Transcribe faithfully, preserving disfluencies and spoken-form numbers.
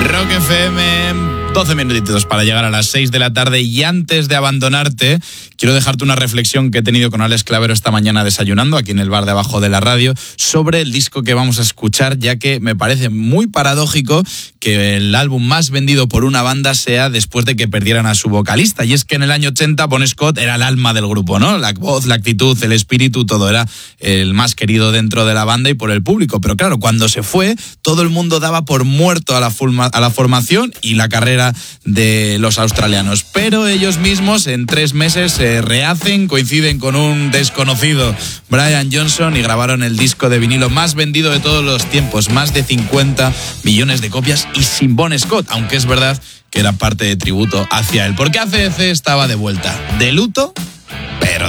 Rock F M, doce minutitos para llegar a las seis de la tarde, y antes de abandonarte, quiero dejarte una reflexión que he tenido con Alex Clavero esta mañana desayunando aquí en el bar de abajo de la radio sobre el disco que vamos a escuchar, ya que me parece muy paradójico que el álbum más vendido por una banda sea después de que perdieran a su vocalista. Y es que en el año ochenta Bon Scott era el alma del grupo, ¿no? La voz, la actitud, el espíritu, todo era el más querido dentro de la banda y por el público. Pero claro, cuando se fue, todo el mundo daba por muerto a la, forma, a la formación y la carrera de los australianos. Pero ellos mismos en tres meses se rehacen, coinciden con un desconocido, Brian Johnson, y grabaron el disco de vinilo más vendido de todos los tiempos, más de cincuenta millones de copias, y sin Bon Scott, aunque es verdad que era parte de tributo hacia él, porque A C D C estaba de vuelta, de luto, pero